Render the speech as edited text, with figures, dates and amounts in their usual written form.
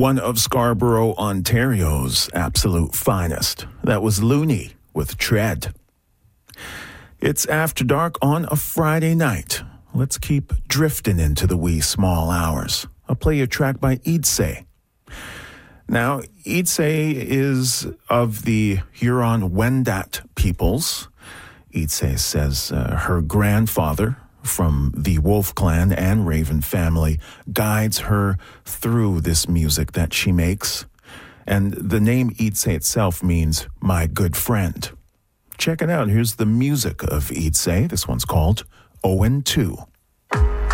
one of Scarborough, Ontario's absolute finest. That was Looney with Tread. It's After Dark on a Friday night. Let's keep drifting into the wee small hours. I'll play you a track by Idsay. Now, Idsay is of the Huron-Wendat peoples. Idsay says her grandfather from the Wolf Clan and Raven family guides her through this music that she makes. And the name Idsay itself means my good friend. Check it out. Here's the music of Idsay. This one's called Owen 2.